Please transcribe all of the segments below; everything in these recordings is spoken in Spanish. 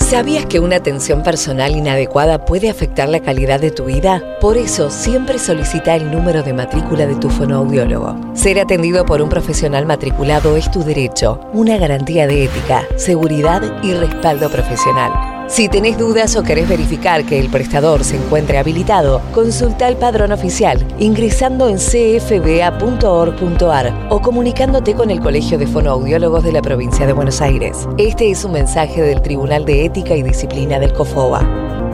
¿Sabías que una atención personal inadecuada puede afectar la calidad de tu vida? Por eso, siempre solicita el número de matrícula de tu fonoaudiólogo. Ser atendido por un profesional matriculado es tu derecho, una garantía de ética, seguridad y respaldo profesional. Si tenés dudas o querés verificar que el prestador se encuentre habilitado, consulta el padrón oficial ingresando en cfba.org.ar o comunicándote con el Colegio de Fonoaudiólogos de la Provincia de Buenos Aires. Este es un mensaje del Tribunal de Ética y Disciplina del COFOA.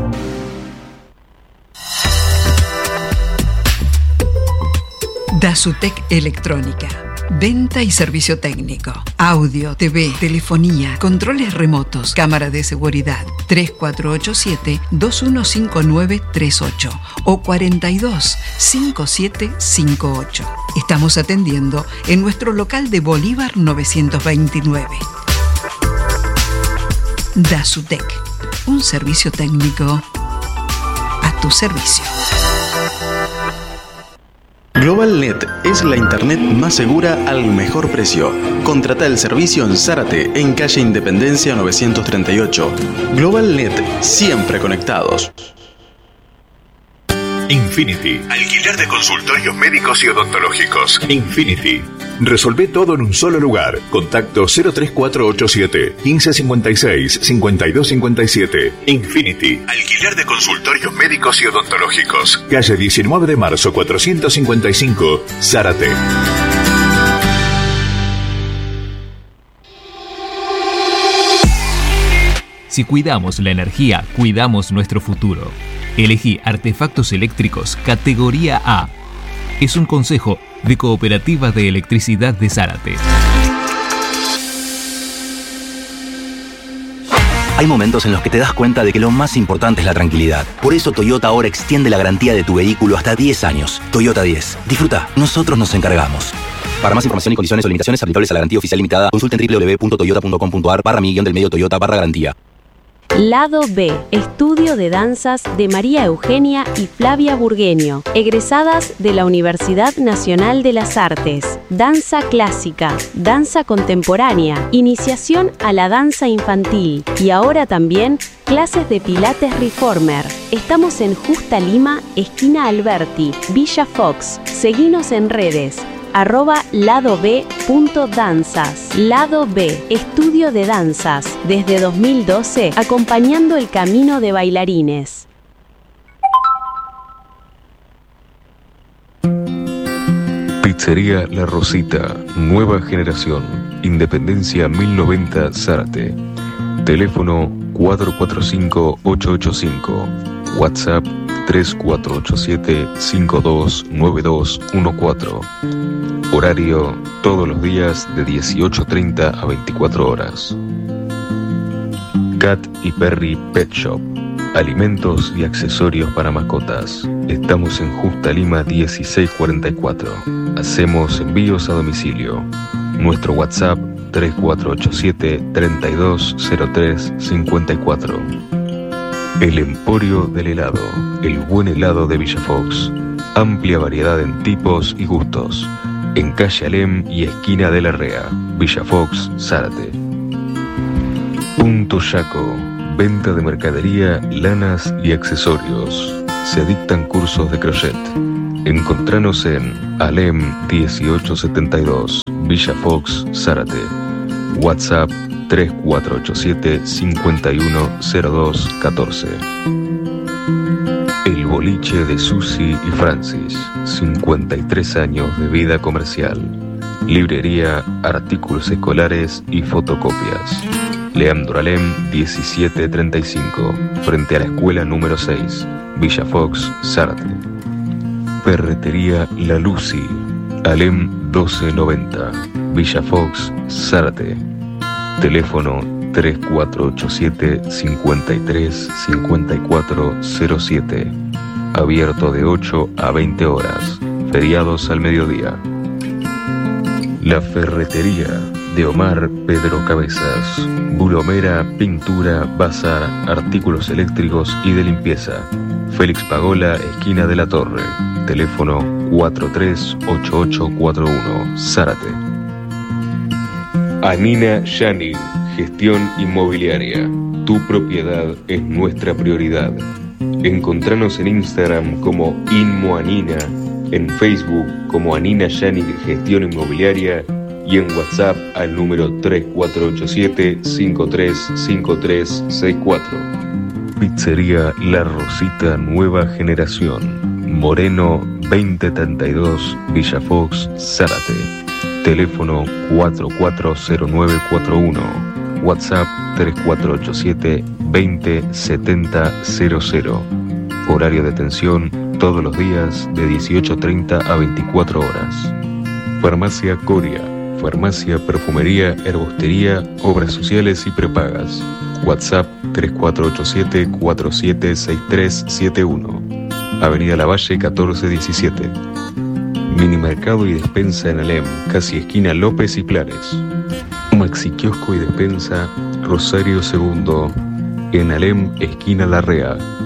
DASUTEC Electrónica. Venta y servicio técnico. Audio, TV, telefonía, controles remotos, cámara de seguridad. 3487-215938 o 425758. Estamos atendiendo en nuestro local de Bolívar 929. DASUTEC. Un servicio técnico a tu servicio. GlobalNet es la internet más segura al mejor precio. Contrata el servicio en Zárate, en calle Independencia 938. GlobalNet, siempre conectados. Infinity. Alquiler de consultorios médicos y odontológicos. Infinity. Resolvé todo en un solo lugar. Contacto 03487 1556 5257. Infinity. Alquiler de consultorios médicos y odontológicos. Calle 19 de marzo 455, Zárate. Si cuidamos la energía, cuidamos nuestro futuro. Elegí artefactos eléctricos categoría A. Es un consejo de Cooperativa de Electricidad de Zárate. Hay momentos en los que te das cuenta de que lo más importante es la tranquilidad. Por eso Toyota ahora extiende la garantía de tu vehículo hasta 10 años. Toyota 10. Disfruta, nosotros nos encargamos. Para más información y condiciones o limitaciones aplicables a la garantía oficial limitada, consulten www.toyota.com.ar/mi-del-medio Toyota /garantía. Lado B, estudio de danzas de María Eugenia y Flavia Burgueño, egresadas de la Universidad Nacional de las Artes. Danza clásica, danza contemporánea, iniciación a la danza infantil y ahora también clases de pilates reformer. Estamos en Justa Lima, esquina Alberti, Villa Fox. Seguinos en redes. @ladob.danzas. Lado B, estudio de danzas, desde 2012, acompañando el camino de bailarines. Pizzería La Rosita, nueva generación, Independencia 1090 Zárate. Teléfono 445-885, WhatsApp 3487-529214. Horario todos los días de 18:30 a 24 horas. Cat y Perry Pet Shop. Alimentos y accesorios para mascotas. Estamos en Justa Lima 1644. Hacemos envíos a domicilio. Nuestro WhatsApp 3487-320354. El Emporio del Helado. El buen helado de Villa Fox. Amplia variedad en tipos y gustos. En calle Alem y esquina de la Rea, Villa Fox, Zárate. Punto Yaco. Venta de mercadería, lanas y accesorios. Se dictan cursos de crochet. Encontranos en Alem 1872, Villa Fox, Zárate. WhatsApp 3487-510214. El boliche de Susi y Francis, 53 años de vida comercial. Librería, artículos escolares y fotocopias. Leandro Alem 1735, frente a la escuela número 6, Villa Fox, Zárate. Ferretería La Lucy, Alem 1290, Villa Fox, Zárate. Teléfono 3487-535407. Abierto de 8 a 20 horas. Feriados al mediodía. La Ferretería de Omar Pedro Cabezas. Bulomera, pintura, bazar, artículos eléctricos y de limpieza. Félix Pagola, esquina de la Torre. Teléfono 438841, Zárate. Anina Yani, Gestión Inmobiliaria. Tu propiedad es nuestra prioridad. Encontranos en Instagram como Inmoanina, en Facebook como Anina Yannick Gestión Inmobiliaria y en WhatsApp al número 3487-535364. Pizzería La Rosita Nueva Generación, Moreno 2032, Villa Fox, Zárate. Teléfono 440941, WhatsApp 3487-207000. Horario de atención todos los días de 18:30 a 24 horas. Farmacia Coria, farmacia, perfumería, herbostería, obras sociales y prepagas. WhatsApp 3487-476371. Avenida Lavalle 1417. Minimercado y despensa en Alem, casi esquina López y Planes. Maxi kiosco y despensa Rosario II, en Alem, esquina Larrea.